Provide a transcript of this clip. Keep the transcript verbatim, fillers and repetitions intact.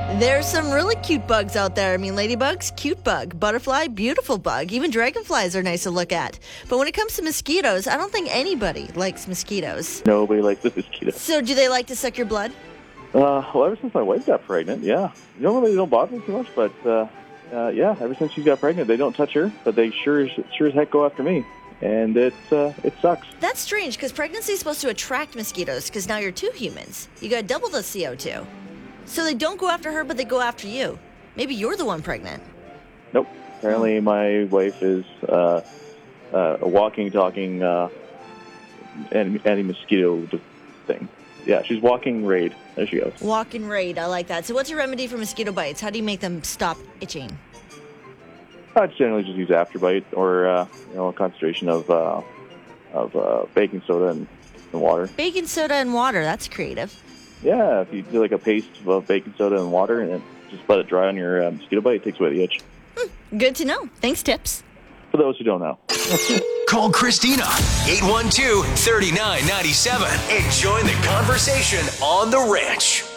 There's some really cute bugs out there. I mean, ladybugs, cute bug. Butterfly, beautiful bug. Even dragonflies are nice to look at. But when it comes to mosquitoes, I don't think anybody likes mosquitoes. Nobody likes the mosquitoes. So do they like to suck your blood? Uh, well, ever since my wife got pregnant, yeah. Normally they don't bother me too much, but uh, uh, yeah, ever since she got pregnant, they don't touch her, but they sure as, sure as heck go after me. And it, uh, it sucks. That's strange, because pregnancy is supposed to attract mosquitoes, because now you're two humans. You got double the C O two. So they don't go after her, but they go after you. Maybe you're the one pregnant. Nope. Apparently my wife is uh, uh, a walking, talking uh, anti-mosquito thing. Yeah, she's walking raid. There she goes. Walking raid, I like that. So what's your remedy for mosquito bites? How do you make them stop itching? I generally just use Afterbite or uh, you know, a concentration of uh, of uh, baking soda and, and water. Baking soda and water, that's creative. Yeah, if you do like a paste of baking soda and water and then just let it dry on your uh, mosquito bite, it takes away the itch. Hmm, good to know. Thanks, tips. For those who don't know. Call Christina, eight one two, three nine nine seven, and join the conversation on The Ranch.